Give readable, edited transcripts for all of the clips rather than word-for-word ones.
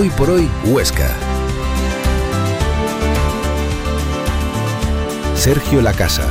Hoy por Hoy Huesca. Sergio Lacasa.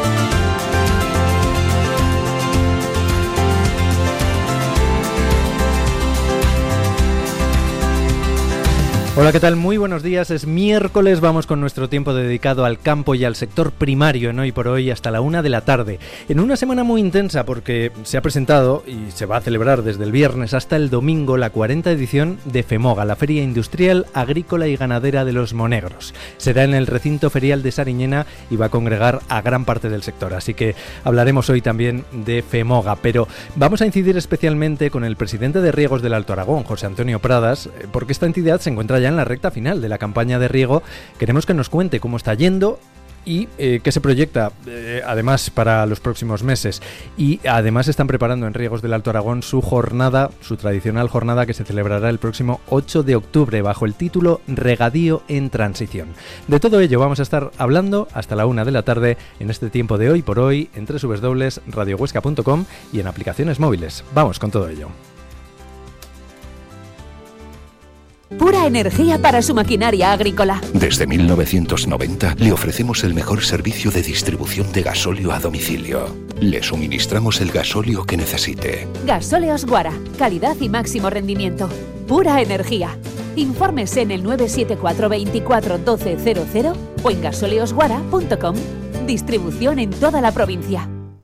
Hola, ¿qué tal? Muy buenos días, es miércoles, vamos con nuestro tiempo dedicado al campo y al sector primario en Hoy por Hoy hasta la 1 de la tarde. En una semana muy intensa porque se ha presentado y se va a celebrar desde el viernes hasta el domingo la 40ª edición de FEMOGA, la Feria Industrial, Agrícola y Ganadera de los Monegros. Será en el recinto ferial de Sariñena y va a congregar a gran parte del sector, así que hablaremos hoy también de FEMOGA, pero vamos a incidir especialmente con el presidente de Riegos del Alto Aragón, José Antonio Pradas, porque esta entidad se encuentra ya en la recta final de la campaña de riego. Queremos que nos cuente cómo está yendo y qué se proyecta además para los próximos meses. Y además están preparando en Riegos del Alto Aragón su jornada, su tradicional jornada que se celebrará el próximo 8 de octubre bajo el título Regadío en Transición. De todo ello vamos a estar hablando hasta la 1 de la tarde en este tiempo de Hoy por Hoy en www.radiohuesca.com y en aplicaciones móviles. Vamos con todo ello. Pura energía para su maquinaria agrícola. Desde 1990 le ofrecemos el mejor servicio de distribución de gasóleo a domicilio. Le suministramos el gasóleo que necesite. Gasóleos Guara, calidad y máximo rendimiento. Pura energía. Infórmese en el 974 24 12 00 o en gasoleosguara.com. Distribución en toda la provincia.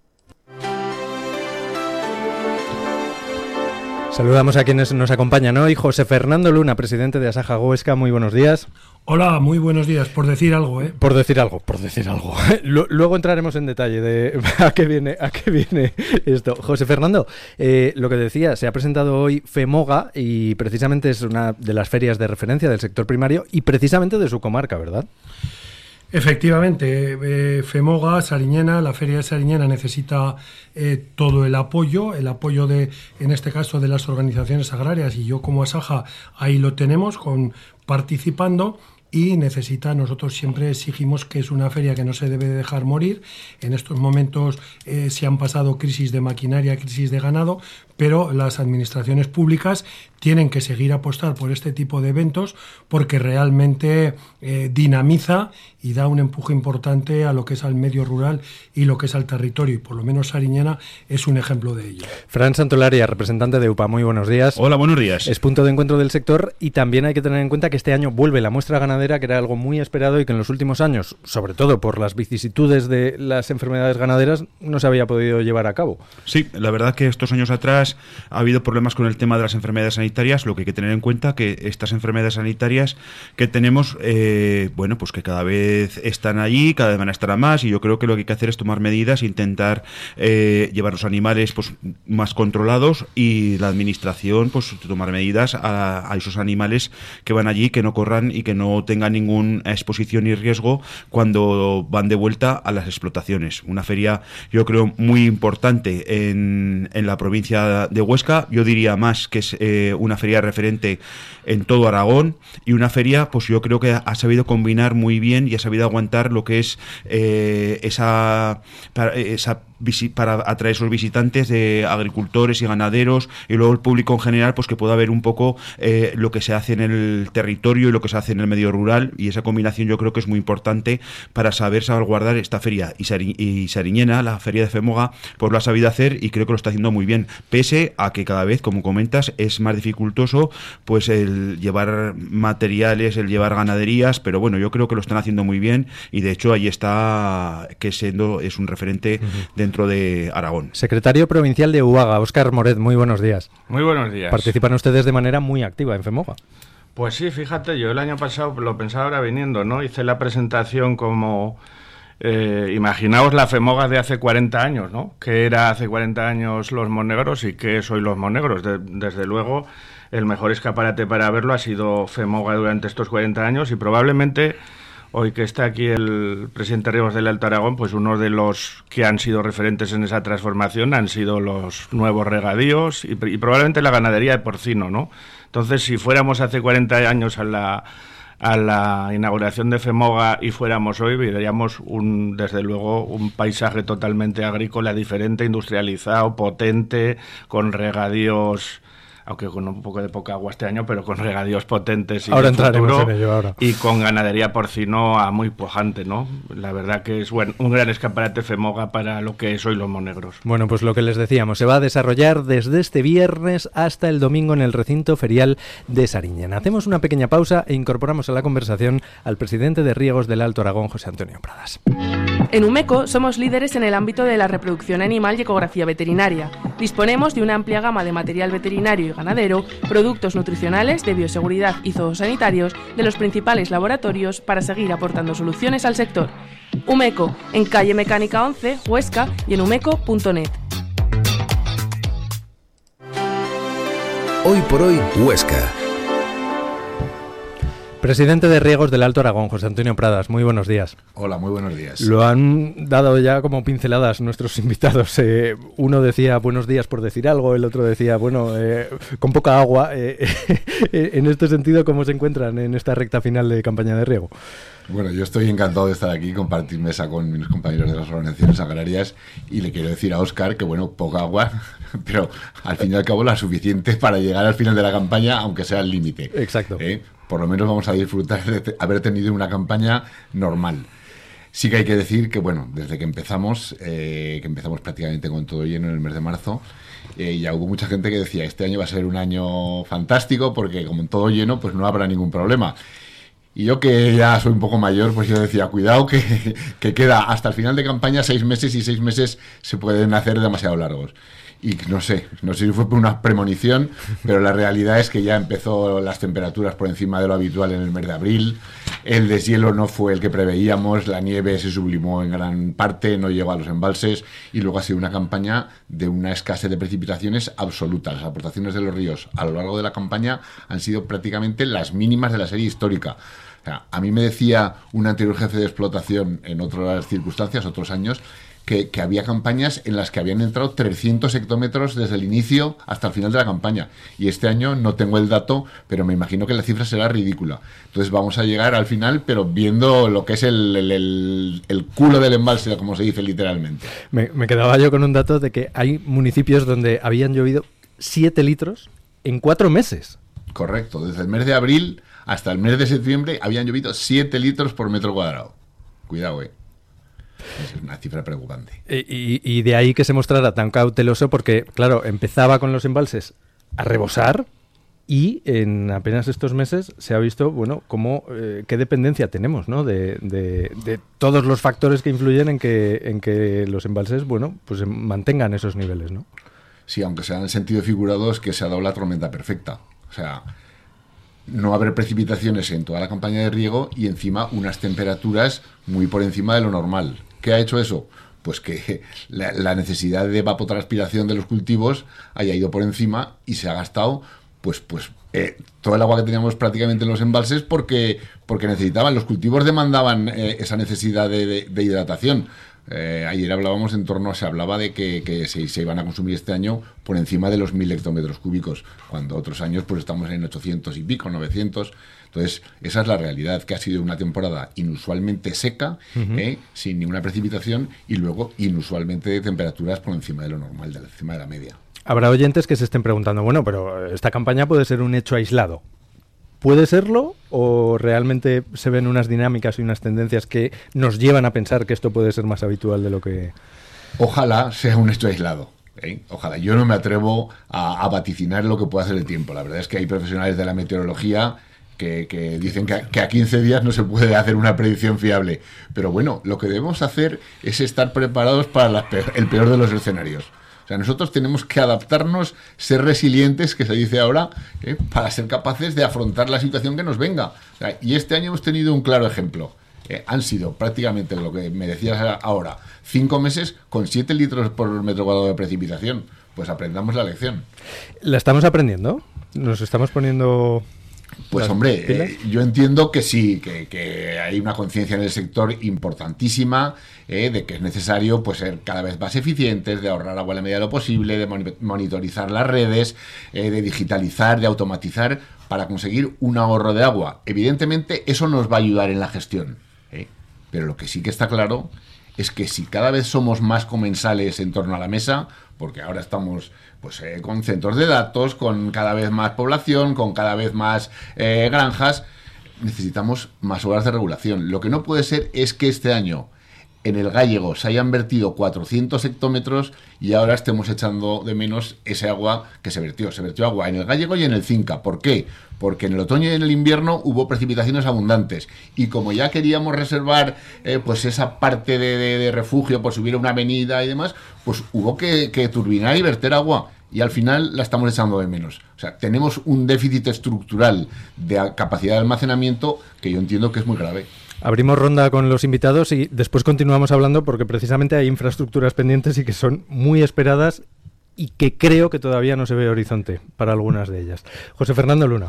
Saludamos a quienes nos acompañan hoy. José Fernando Luna, presidente de Asaja Huesca, muy buenos días. Hola, muy buenos días, por decir algo, ¿eh? Por decir algo. Luego entraremos en detalle de a qué viene esto. José Fernando, lo que decía, se ha presentado hoy FEMOGA y precisamente es una de las ferias de referencia del sector primario y precisamente de su comarca, ¿verdad? Efectivamente, FEMOGA, Sariñena, la Feria de Sariñena necesita todo el apoyo de, en este caso, de las organizaciones agrarias, y yo como Asaja ahí lo tenemos participando. Y nosotros siempre exigimos que es una feria que no se debe dejar morir. En estos momentos se han pasado crisis de maquinaria, crisis de ganado, pero las administraciones públicas tienen que seguir apostar por este tipo de eventos porque realmente dinamiza y da un empuje importante a lo que es al medio rural y lo que es al territorio, y por lo menos Sariñena es un ejemplo de ello. Fran Santolaria, representante de UPA, muy buenos días. Hola, buenos días. Es punto de encuentro del sector y también hay que tener en cuenta que este año vuelve la muestra ganadera, que era algo muy esperado y que en los últimos años, sobre todo por las vicisitudes de las enfermedades ganaderas, no se había podido llevar a cabo. Sí, la verdad que estos años atrás ha habido problemas con el tema de las enfermedades sanitarias, lo que hay que tener en cuenta que estas enfermedades sanitarias que tenemos, pues que cada vez están allí, cada vez van a estar a más, y yo creo que lo que hay que hacer es tomar medidas e intentar llevar los animales pues más controlados, y la administración pues tomar medidas a esos animales que van allí, que no corran y que no tengan ninguna exposición y riesgo cuando van de vuelta a las explotaciones. Una feria, yo creo, muy importante en la provincia de Huesca. Yo diría más que es una feria referente en todo Aragón, y una feria, pues yo creo que ha sabido combinar muy bien y ha sabido aguantar lo que es para atraer esos visitantes de agricultores y ganaderos, y luego el público en general, pues que pueda ver un poco lo que se hace en el territorio y lo que se hace en el medio rural, y esa combinación yo creo que es muy importante para saber salvaguardar esta feria. Y Sariñena, la feria de FEMOGA, pues lo ha sabido hacer y creo que lo está haciendo muy bien, pese a que cada vez, como comentas, es más dificultoso pues el llevar materiales, el llevar ganaderías, pero bueno, yo creo que lo están haciendo muy bien, y de hecho ahí está, que es un referente dentro de Aragón. Secretario provincial de UAGA, Óscar Moret, muy buenos días. Muy buenos días. Participan ustedes de manera muy activa en FEMOGA. Pues sí, fíjate, yo el año pasado lo pensaba ahora viniendo, ¿no? Hice la presentación como... imaginaos la FEMOGA de hace 40 años, ¿no? ¿Qué era hace 40 años los Monegros y qué es hoy los Monegros? Desde luego, el mejor escaparate para verlo ha sido FEMOGA durante estos 40 años, y probablemente... Hoy que está aquí el presidente Riegos del Alto Aragón, pues uno de los que han sido referentes en esa transformación han sido los nuevos regadíos y probablemente la ganadería de porcino, ¿no? Entonces, si fuéramos hace 40 años a la inauguración de FEMOGA y fuéramos hoy, veríamos desde luego un paisaje totalmente agrícola diferente, industrializado, potente, con regadíos aunque con un poco de poca agua este año, pero con regadíos potentes y ahora entraremos en ello ahora. Y con ganadería porcinoa muy pujante, ¿no? La verdad que es un gran escaparate FEMOGA para lo que es hoy los monegros. Bueno, pues lo que les decíamos, se va a desarrollar desde este viernes hasta el domingo en el recinto ferial de Sariñena. Hacemos una pequeña pausa e incorporamos a la conversación al presidente de Riegos del Alto Aragón, José Antonio Pradas. En Umeco somos líderes en el ámbito de la reproducción animal y ecografía veterinaria. Disponemos de una amplia gama de material veterinario y ganadero, productos nutricionales, de bioseguridad y zoosanitarios de los principales laboratorios para seguir aportando soluciones al sector. Umeco, en calle Mecánica 11, Huesca, y en umeco.net. Hoy por hoy, Huesca. Presidente de Riegos del Alto Aragón, José Antonio Pradas, muy buenos días. Hola, muy buenos días. Lo han dado ya como pinceladas nuestros invitados. Uno decía buenos días por decir algo, el otro decía, bueno, con poca agua. En este sentido, ¿cómo se encuentran en esta recta final de campaña de riego? Bueno, yo estoy encantado de estar aquí, compartir mesa con mis compañeros de las organizaciones agrarias, y le quiero decir a Óscar que, bueno, poca agua, pero al fin y al cabo la suficiente para llegar al final de la campaña, aunque sea el límite. Exacto. Por lo menos vamos a disfrutar de haber tenido una campaña normal. Sí que hay que decir que, bueno, desde que empezamos prácticamente con todo lleno en el mes de marzo, ya hubo mucha gente que decía, este año va a ser un año fantástico porque como en todo lleno, pues no habrá ningún problema. Y yo, que ya soy un poco mayor, pues yo decía, cuidado que queda hasta el final de campaña 6 meses, y 6 meses se pueden hacer demasiado largos. Y no sé si fue por una premonición, pero la realidad es que ya empezó las temperaturas por encima de lo habitual en el mes de abril, el deshielo no fue el que preveíamos, la nieve se sublimó en gran parte, no llegó a los embalses, y luego ha sido una campaña de una escasez de precipitaciones absoluta. Las aportaciones de los ríos a lo largo de la campaña han sido prácticamente las mínimas de la serie histórica. O sea, a mí me decía un anterior jefe de explotación en otras circunstancias, otros años, que había campañas en las que habían entrado 300 hectómetros desde el inicio hasta el final de la campaña. Y este año no tengo el dato, pero me imagino que la cifra será ridícula. Entonces vamos a llegar al final, pero viendo lo que es el culo del embalse, como se dice literalmente. Me quedaba yo con un dato de que hay municipios donde habían llovido 7 litros en 4 meses. Correcto, desde el mes de abril hasta el mes de septiembre habían llovido 7 litros por metro cuadrado. Cuidado, Es una cifra preocupante. Y de ahí que se mostrara tan cauteloso porque, claro, empezaba con los embalses a rebosar y en apenas estos meses se ha visto, bueno, qué dependencia tenemos, ¿no? De todos los factores que influyen en que los embalses, bueno, pues mantengan esos niveles, ¿no? Sí, aunque sea en el sentido figurado, es que se ha dado la tormenta perfecta. O sea, no haber precipitaciones en toda la campaña de riego y encima unas temperaturas muy por encima de lo normal. ¿Qué ha hecho eso? Pues que la necesidad de evapotranspiración de los cultivos haya ido por encima y se ha gastado todo el agua que teníamos prácticamente en los embalses porque necesitaban, los cultivos demandaban esa necesidad de hidratación. Ayer se hablaba de que se iban a consumir este año por encima de los 1.000 hectómetros cúbicos, cuando otros años pues estamos en 800 y pico, 900. Entonces, esa es la realidad, que ha sido una temporada inusualmente seca, sin ninguna precipitación, y luego inusualmente de temperaturas por encima de lo normal, por encima de la media. Habrá oyentes que se estén preguntando, bueno, pero esta campaña puede ser un hecho aislado. ¿Puede serlo o realmente se ven unas dinámicas y unas tendencias que nos llevan a pensar que esto puede ser más habitual de lo que...? Ojalá sea un hecho aislado. Ojalá. Yo no me atrevo a vaticinar lo que puede hacer el tiempo. La verdad es que hay profesionales de la meteorología que dicen que a 15 días no se puede hacer una predicción fiable. Pero bueno, lo que debemos hacer es estar preparados para el peor de los escenarios. O sea, nosotros tenemos que adaptarnos, ser resilientes, que se dice ahora, para ser capaces de afrontar la situación que nos venga. O sea, y este año hemos tenido un claro ejemplo. Han sido prácticamente lo que me decías ahora, 5 meses con 7 litros por metro cuadrado de precipitación. Pues aprendamos la lección. ¿La estamos aprendiendo? ¿Nos estamos poniendo...? Pues hombre, yo entiendo que sí, que hay una conciencia en el sector importantísima de que es necesario pues ser cada vez más eficientes, de ahorrar agua en la medida de lo posible, de monitorizar las redes, de digitalizar, de automatizar para conseguir un ahorro de agua. Evidentemente eso nos va a ayudar en la gestión, pero lo que sí que está claro es que si cada vez somos más comensales en torno a la mesa, porque ahora estamos pues con centros de datos, con cada vez más población, con cada vez más granjas. Necesitamos más obras de regulación. Lo que no puede ser es que este año en el Gállego se hayan vertido 400 hectómetros y ahora estemos echando de menos ese agua que se vertió. Se vertió agua en el Gállego y en el Cinca. ¿Por qué? Porque en el otoño y en el invierno hubo precipitaciones abundantes. Y como ya queríamos reservar pues esa parte de refugio por si hubiera una avenida y demás, pues hubo que turbinar y verter agua. Y al final la estamos echando de menos. O sea, tenemos un déficit estructural de capacidad de almacenamiento que yo entiendo que es muy grave. Abrimos ronda con los invitados y después continuamos hablando porque precisamente hay infraestructuras pendientes y que son muy esperadas y que creo que todavía no se ve horizonte para algunas de ellas. José Fernando Luna.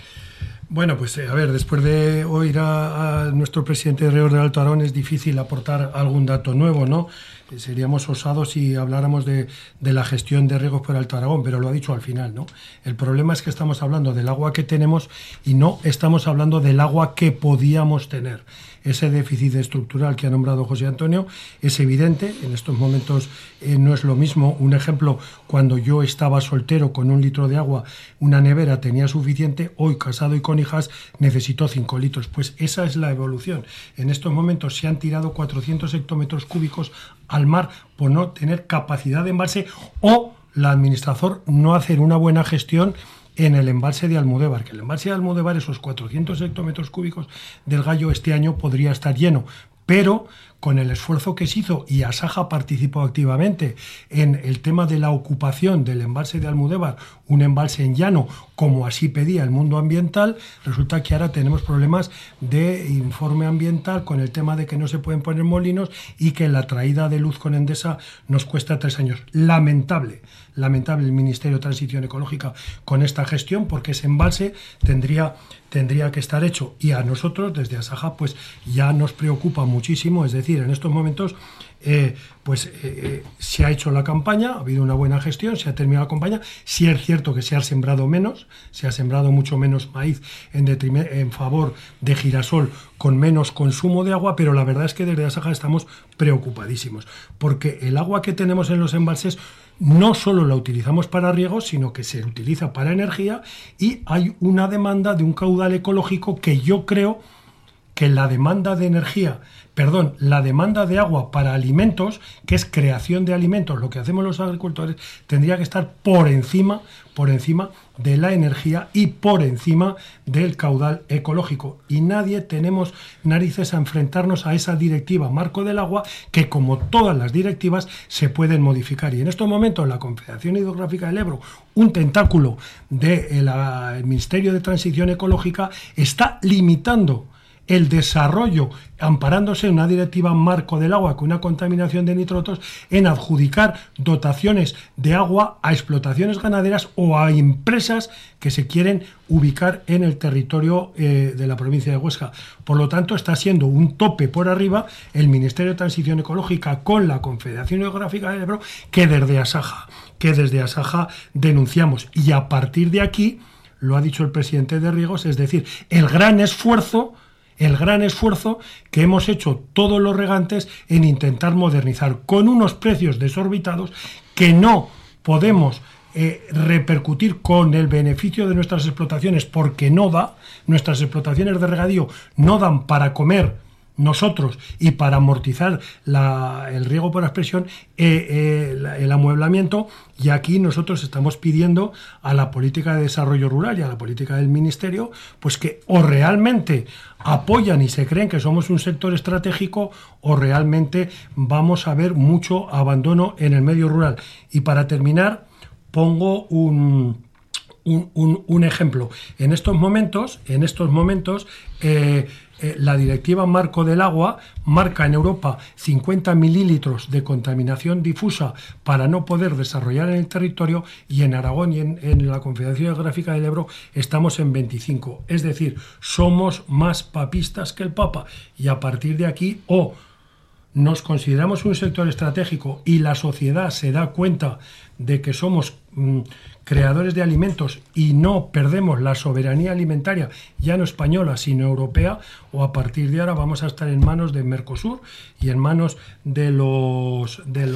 Bueno, pues a ver, después de oír a nuestro presidente de Riegos del Alto Aragón es difícil aportar algún dato nuevo, ¿no? Seríamos osados si habláramos de la gestión de riegos por el Alto Aragón, pero lo ha dicho al final, ¿no? El problema es que estamos hablando del agua que tenemos y no estamos hablando del agua que podíamos tener. Ese déficit estructural que ha nombrado José Antonio es evidente. En estos momentos no es lo mismo. Un ejemplo, cuando yo estaba soltero con 1 litro de agua, una nevera tenía suficiente. Hoy, casado y con hijas, necesito 5 litros. Pues esa es la evolución. En estos momentos se han tirado 400 hectómetros cúbicos al mar por no tener capacidad de embalse o la administración no hacer una buena gestión en el embalse de Almudévar, que el embalse de Almudévar, esos 400 hectómetros cúbicos del Gallo este año podría estar lleno, pero con el esfuerzo que se hizo, y Asaja participó activamente en el tema de la ocupación del embalse de Almudévar, un embalse en llano, como así pedía el mundo ambiental, resulta que ahora tenemos problemas de informe ambiental con el tema de que no se pueden poner molinos y que la traída de luz con Endesa nos cuesta 3 años. Lamentable el Ministerio de Transición Ecológica con esta gestión, porque ese embalse tendría que estar hecho, y a nosotros desde Asaja pues ya nos preocupa muchísimo. Es decir, en estos momentos se ha hecho la campaña, ha habido una buena gestión, se ha terminado la campaña. Sí es cierto que se ha sembrado menos, se ha sembrado mucho menos maíz en favor de girasol con menos consumo de agua, pero la verdad es que desde Asaja estamos preocupadísimos, porque el agua que tenemos en los embalses no solo la utilizamos para riego, sino que se utiliza para energía, y hay una demanda de un caudal ecológico que yo creo que la demanda de agua para alimentos, que es creación de alimentos, lo que hacemos los agricultores, tendría que estar por encima de la energía y por encima del caudal ecológico. Y nadie tenemos narices a enfrentarnos a esa directiva marco del agua, que como todas las directivas se pueden modificar. Y en estos momentos la Confederación Hidrográfica del Ebro, un tentáculo del Ministerio de Transición Ecológica, está limitando el desarrollo, amparándose en una directiva marco del agua con una contaminación de nitrotos, en adjudicar dotaciones de agua a explotaciones ganaderas o a empresas que se quieren ubicar en el territorio de la provincia de Huesca. Por lo tanto, está siendo un tope por arriba el Ministerio de Transición Ecológica con la Confederación Hidrográfica del Ebro, que desde Asaja denunciamos. Y a partir de aquí, lo ha dicho el presidente de Riegos, es decir, el gran esfuerzo que hemos hecho todos los regantes en intentar modernizar con unos precios desorbitados que no podemos repercutir con el beneficio de nuestras explotaciones, porque nuestras explotaciones de regadío no dan para comer nosotros y para amortizar el riego por aspersión, el amueblamiento. Y aquí nosotros estamos pidiendo a la política de desarrollo rural y a la política del ministerio pues que o realmente apoyan y se creen que somos un sector estratégico, o realmente vamos a ver mucho abandono en el medio rural. Y para terminar, pongo un ejemplo. En estos momentos la directiva marco del agua marca en Europa 50 mililitros de contaminación difusa para no poder desarrollar en el territorio, y en Aragón y en la Confederación Hidrográfica del Ebro estamos en 25. Es decir, somos más papistas que el Papa, y a partir de aquí o nos consideramos un sector estratégico y la sociedad se da cuenta de que somos creadores de alimentos y no perdemos la soberanía alimentaria, ya no española, sino europea, o a partir de ahora vamos a estar en manos de Mercosur y en manos de los de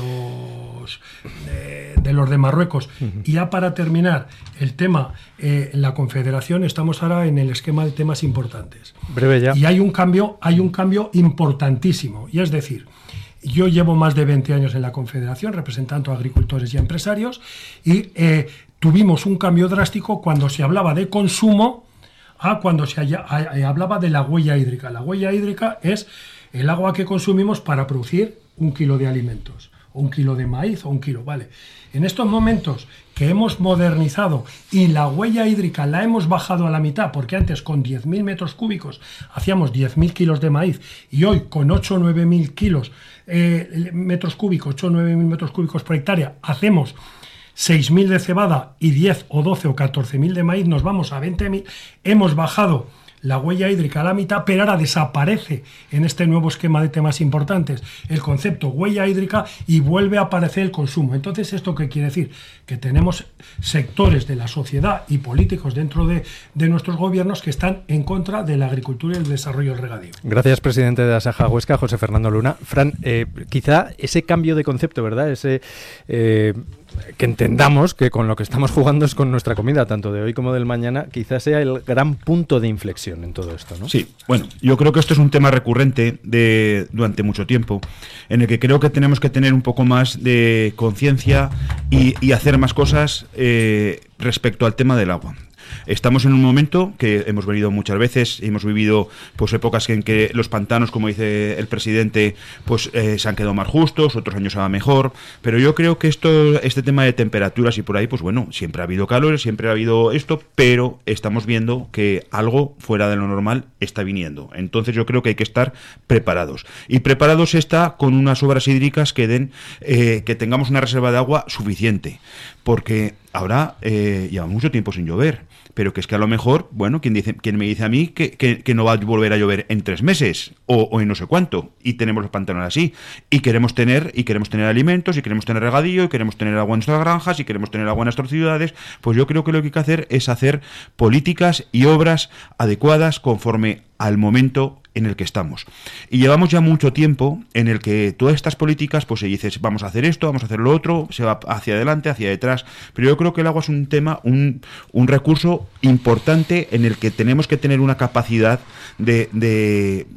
Marruecos. Y ya para terminar, el tema, en la Confederación estamos ahora en el esquema de temas importantes. Breve ya. Y hay un cambio importantísimo, y es decir, yo llevo más de 20 años en la Confederación representando a agricultores y a empresarios y tuvimos un cambio drástico cuando se hablaba de consumo a cuando se hablaba de la huella hídrica. La huella hídrica es el agua que consumimos para producir 1 kilo de alimentos, o 1 kilo de maíz, o 1 kilo, ¿vale? En estos momentos que hemos modernizado y la huella hídrica la hemos bajado a la mitad, porque antes con 10.000 metros cúbicos hacíamos 10.000 kilos de maíz y hoy con 8 o 9.000 kilos metros cúbicos, 8 o 9.000 metros cúbicos por hectárea, hacemos 6.000 de cebada y 10 o 12 o 14.000 de maíz, nos vamos a 20.000, hemos bajado la huella hídrica a la mitad, pero ahora desaparece en este nuevo esquema de temas importantes el concepto huella hídrica y vuelve a aparecer el consumo. Entonces, ¿esto qué quiere decir? Que tenemos sectores de la sociedad y políticos dentro de nuestros gobiernos que están en contra de la agricultura y el desarrollo del regadío. Gracias, presidente de Asaja Huesca, José Fernando Luna. Fran, quizá ese cambio de concepto, ¿verdad? Que entendamos que con lo que estamos jugando es con nuestra comida, tanto de hoy como del mañana, quizás sea el gran punto de inflexión en todo esto, ¿no? Sí, bueno, yo creo que esto es un tema recurrente durante mucho tiempo, en el que creo que tenemos que tener un poco más de conciencia y hacer más cosas respecto al tema del agua. Estamos en un momento que hemos venido muchas veces, hemos vivido pues épocas en que los pantanos, como dice el presidente, pues se han quedado más justos, otros años va mejor, pero yo creo que este tema de temperaturas y por ahí, pues bueno, siempre ha habido calor, siempre ha habido esto, pero estamos viendo que algo fuera de lo normal está viniendo. Entonces yo creo que hay que estar preparados. Y preparados está con unas obras hídricas que tengamos una reserva de agua suficiente, porque ahora lleva mucho tiempo sin llover, pero que es que a lo mejor, bueno, ¿quién me dice a mí que no va a volver a llover en 3 meses o en no sé cuánto? Y tenemos los pantanos así, y queremos tener alimentos, y queremos tener regadío, y queremos tener agua en nuestras granjas, y queremos tener agua en nuestras ciudades. Pues yo creo que lo que hay que hacer es hacer políticas y obras adecuadas conforme al momento en el que estamos. Y llevamos ya mucho tiempo en el que todas estas políticas, pues se dice, vamos a hacer esto, vamos a hacer lo otro, se va hacia adelante, hacia detrás, pero yo creo que el agua es un tema, un recurso importante en el que tenemos que tener una capacidad de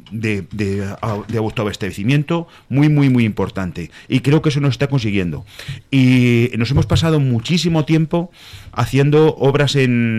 autoabastecimiento muy, muy, muy importante. Y creo que eso nos está consiguiendo. Y nos hemos pasado muchísimo tiempo haciendo obras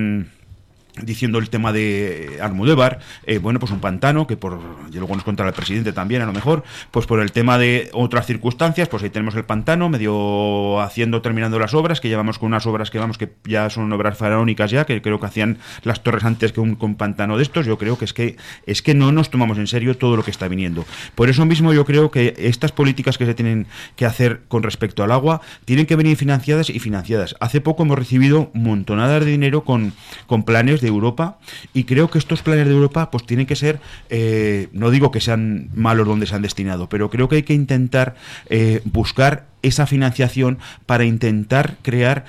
diciendo el tema de Almudévar, bueno, pues un pantano que luego nos contará el presidente también, a lo mejor, pues por el tema de otras circunstancias, pues ahí tenemos el pantano medio terminando las obras, que llevamos con unas obras que ya son obras faraónicas ya, que creo que hacían las torres antes que un pantano de estos. Yo creo que es que no nos tomamos en serio todo lo que está viniendo. Por eso mismo yo creo que estas políticas que se tienen que hacer con respecto al agua tienen que venir financiadas y financiadas. Hace poco hemos recibido montonadas de dinero con planes de Europa, y creo que estos planes de Europa pues tienen que ser, no digo que sean malos donde se han destinado, pero creo que hay que intentar buscar esa financiación para intentar crear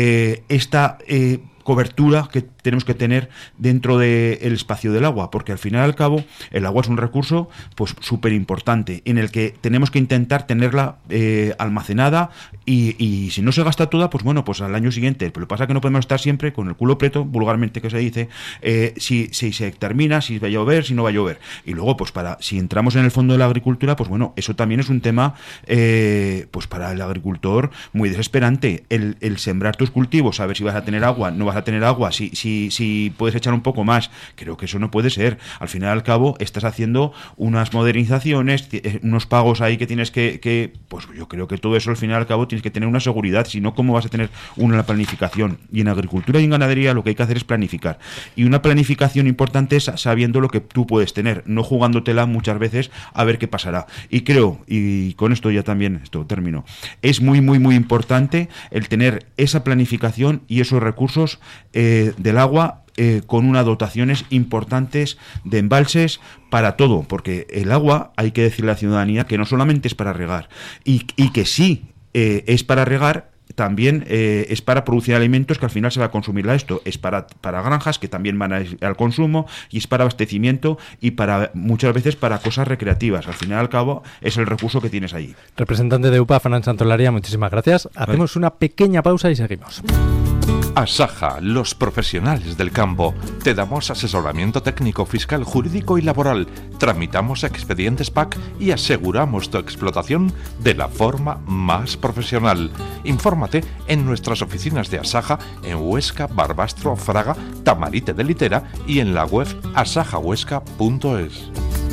esta cobertura que tenemos que tener dentro del espacio del agua, porque al final y al cabo el agua es un recurso pues súper importante en el que tenemos que intentar tenerla almacenada y si no se gasta toda, pues bueno, pues al año siguiente. Pero lo que pasa es que no podemos estar siempre con el culo preto, vulgarmente que se dice, si se termina, si va a llover, si no va a llover. Y luego pues si entramos en el fondo de la agricultura, pues bueno, eso también es un tema pues para el agricultor muy desesperante, el sembrar tus cultivos, saber si vas a tener agua, no vas a tener agua, si puedes echar un poco más. Creo que eso no puede ser. Al final y al cabo estás haciendo unas modernizaciones, unos pagos ahí que tienes que pues yo creo que todo eso al final y al cabo tienes que tener una seguridad, si no, ¿cómo vas a tener una planificación? Y en agricultura y en ganadería lo que hay que hacer es planificar, y una planificación importante es sabiendo lo que tú puedes tener, no jugándotela muchas veces a ver qué pasará. Y creo, y con esto ya también termino, es muy, muy, muy importante el tener esa planificación y esos recursos del agua con unas dotaciones importantes de embalses para todo, porque el agua, hay que decirle a la ciudadanía que no solamente es para regar, y que sí es para regar también es para producir alimentos que al final se va a consumir esto, es para granjas que también van a ir al consumo, y es para abastecimiento y para muchas veces para cosas recreativas. Al final y al cabo es el recurso que tienes allí. Representante de UPA, Fran Santolaria, muchísimas gracias. Hacemos una pequeña pausa y seguimos. Asaja, los profesionales del campo. Te damos asesoramiento técnico, fiscal, jurídico y laboral. Tramitamos expedientes PAC y aseguramos tu explotación de la forma más profesional. Infórmate en nuestras oficinas de Asaja en Huesca, Barbastro, Fraga, Tamarite de Litera y en la web asajahuesca.es.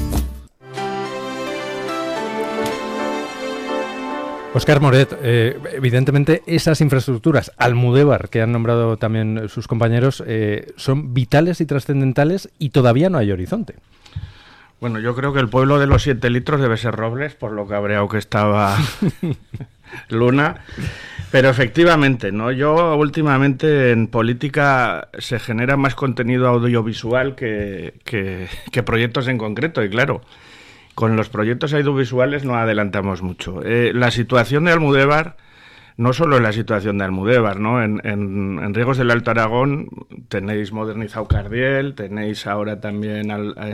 Óscar Moret, evidentemente esas infraestructuras, Almudévar, que han nombrado también sus compañeros, son vitales y trascendentales y todavía no hay horizonte. Bueno, yo creo que el pueblo de los 7 litros debe ser Robles, por lo cabreado que estaba Luna. Pero efectivamente, ¿no? Yo últimamente en política se genera más contenido audiovisual que proyectos en concreto, y claro, con los proyectos audiovisuales no adelantamos mucho. La situación de Almudévar, no solo es la situación de Almudévar, ¿no? En Riegos del Alto Aragón tenéis modernizado Cardiel, tenéis ahora también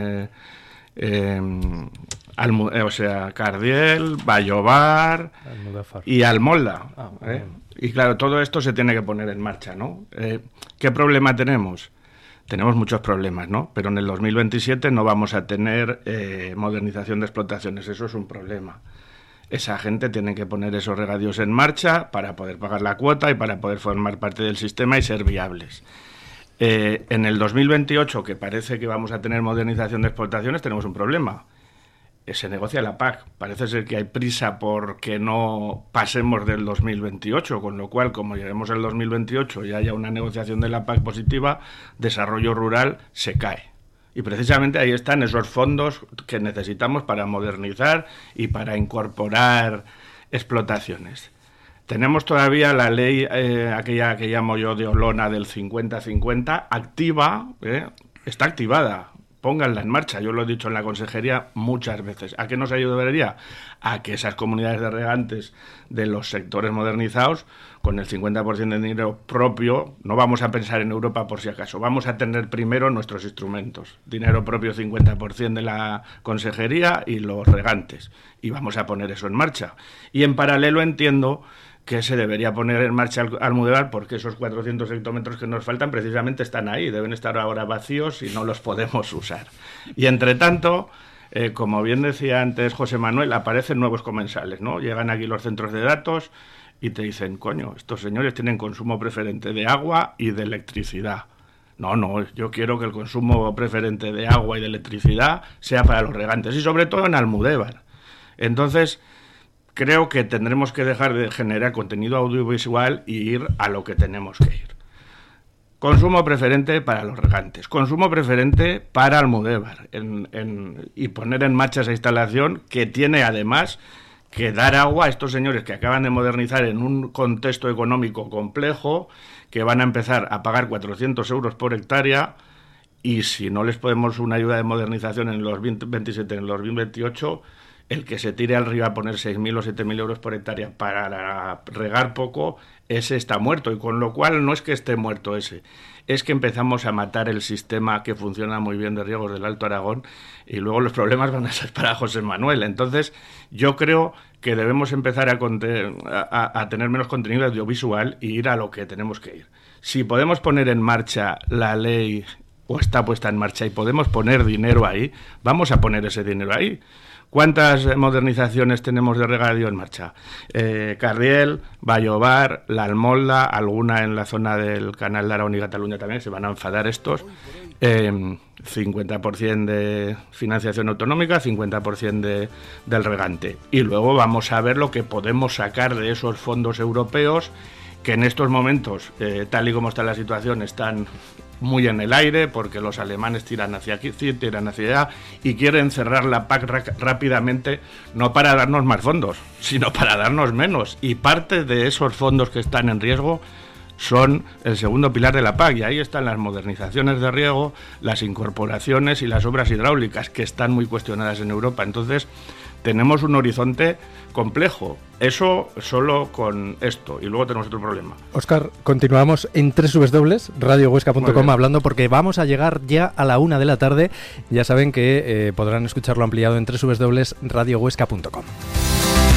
Cardiel, Vallovar y Almolda. Y claro, todo esto se tiene que poner en marcha, ¿no? ¿Qué problema tenemos? Tenemos muchos problemas, ¿no? Pero en el 2027 no vamos a tener modernización de explotaciones, eso es un problema. Esa gente tiene que poner esos regadíos en marcha para poder pagar la cuota y para poder formar parte del sistema y ser viables. En el 2028, que parece que vamos a tener modernización de explotaciones, tenemos un problema. Se negocia la PAC. Parece ser que hay prisa porque no pasemos del 2028, con lo cual, como lleguemos al 2028 y haya una negociación de la PAC positiva, desarrollo rural se cae. Y precisamente ahí están esos fondos que necesitamos para modernizar y para incorporar explotaciones. Tenemos todavía la ley, aquella que llamo yo de Olona del 50-50, activa, está activada. Pónganla en marcha, yo lo he dicho en la consejería muchas veces. ¿A qué nos ayudaría? A que esas comunidades de regantes de los sectores modernizados, con el 50% de dinero propio, no vamos a pensar en Europa por si acaso, vamos a tener primero nuestros instrumentos. Dinero propio 50% de la consejería y los regantes. Y vamos a poner eso en marcha. Y en paralelo entiendo que se debería poner en marcha Almudévar porque esos 400 hectómetros que nos faltan precisamente están ahí, deben estar ahora vacíos y no los podemos usar. Y entre tanto, como bien decía antes José Manuel, aparecen nuevos comensales, ¿no? Llegan aquí los centros de datos y te dicen, coño, estos señores tienen consumo preferente de agua y de electricidad. No, yo quiero que el consumo preferente de agua y de electricidad sea para los regantes y sobre todo en Almudévar. Entonces, creo que tendremos que dejar de generar contenido audiovisual y ir a lo que tenemos que ir. Consumo preferente para los regantes, consumo preferente para Almudévar y poner en marcha esa instalación que tiene además que dar agua a estos señores que acaban de modernizar en un contexto económico complejo, que van a empezar a pagar 400 euros por hectárea, y si no les podemos una ayuda de modernización en el 2027, en el 2028, el que se tire al río a poner 6.000 o 7.000 euros por hectárea para regar poco, ese está muerto. Y con lo cual no es que esté muerto ese, es que empezamos a matar el sistema que funciona muy bien de riegos del Alto Aragón y luego los problemas van a ser para José Manuel. Entonces yo creo que debemos empezar a tener menos contenido audiovisual y ir a lo que tenemos que ir. Si podemos poner en marcha la ley o está puesta en marcha y podemos poner dinero ahí, vamos a poner ese dinero ahí. ¿Cuántas modernizaciones tenemos de regadío en marcha? Cardiel, Vallovar, La Almolda, alguna en la zona del Canal de Aragón y Cataluña también, se van a enfadar estos. 50% de financiación autonómica, 50% del regante. Y luego vamos a ver lo que podemos sacar de esos fondos europeos, que en estos momentos, tal y como está la situación, están muy en el aire, porque los alemanes tiran hacia aquí, tiran hacia allá y quieren cerrar la PAC rápidamente, no para darnos más fondos, sino para darnos menos. Y parte de esos fondos que están en riesgo son el segundo pilar de la PAC, y ahí están las modernizaciones de riego, las incorporaciones y las obras hidráulicas, que están muy cuestionadas en Europa. Entonces, tenemos un horizonte complejo. Eso solo con esto. Y luego tenemos otro problema. Óscar, continuamos en www.radiohuesca.com hablando, porque vamos a llegar ya a la 1 de la tarde. Ya saben que podrán escucharlo ampliado en www.radiohuesca.com.